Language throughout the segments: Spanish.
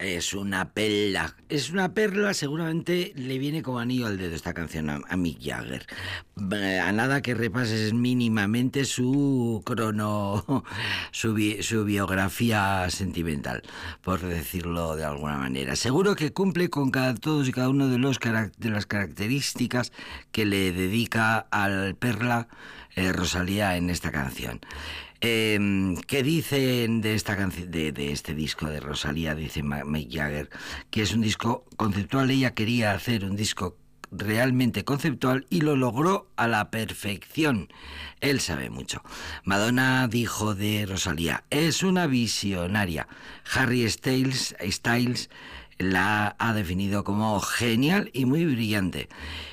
Es una perla, seguramente le viene como anillo al dedo esta canción a Mick Jagger. A nada que repases mínimamente su su biografía sentimental, por decirlo de alguna manera. Seguro que cumple con todos y cada uno de las características que le dedica al perla Rosalía en esta canción. ¿Qué dicen de esta canción, de este disco de Rosalía? Dice Mick Jagger que es un disco conceptual. Ella quería hacer un disco realmente conceptual y lo logró a la perfección. Él sabe mucho. Madonna dijo de Rosalía: es una visionaria. Harry Styles la ha definido como genial y muy brillante.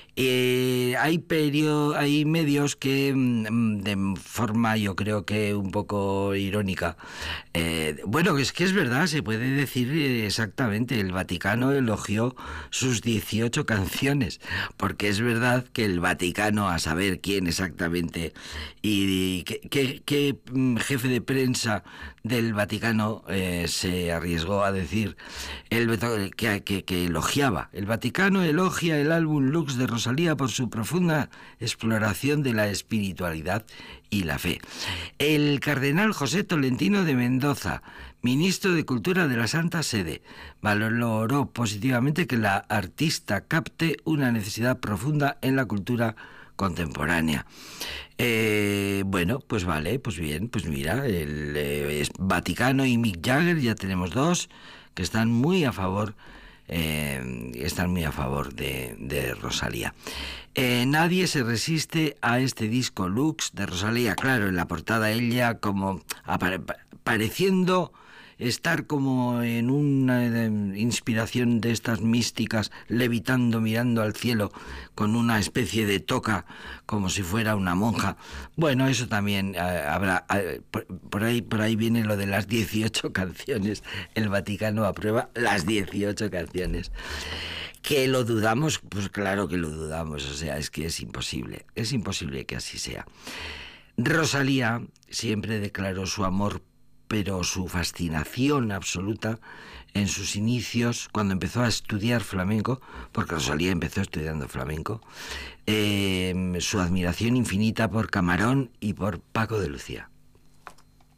Hay medios que de forma, yo creo que un poco irónica, bueno, es que es verdad, se puede decir exactamente, el Vaticano elogió sus 18 canciones, porque es verdad que el Vaticano, a saber quién exactamente y qué jefe de prensa del Vaticano se arriesgó a decir que elogiaba. El Vaticano elogia el álbum Lux de Rosalía por su profunda exploración de la espiritualidad y la fe. El cardenal José Tolentino de Mendoza, ministro de Cultura de la Santa Sede, valoró positivamente que la artista capte una necesidad profunda en la cultura contemporánea. Bueno, pues vale, pues bien, pues mira, el Vaticano y Mick Jagger, ya tenemos dos que están muy a favor de Rosalía. Nadie se resiste a este disco Lux de Rosalía. Claro, en la portada ella como pareciendo estar como en una inspiración de estas místicas, levitando, mirando al cielo con una especie de toca, como si fuera una monja. Bueno, eso también habrá. Por ahí viene lo de las 18 canciones. El Vaticano aprueba las 18 canciones. ¿Que lo dudamos? Pues claro que lo dudamos. O sea, es que es imposible que así sea. Rosalía siempre declaró su amor, pero su fascinación absoluta en sus inicios, cuando empezó a estudiar flamenco, porque Rosalía empezó estudiando flamenco, su admiración infinita por Camarón y por Paco de Lucía.